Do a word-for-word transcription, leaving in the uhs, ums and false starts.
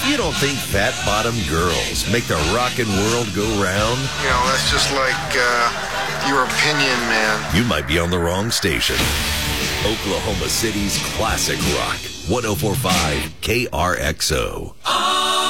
If you don't think fat-bottomed girls make the rockin' world go round, You know, that's just like uh, your opinion, man. you might be on the wrong station. Oklahoma City's classic rock, one oh four point five K R X O.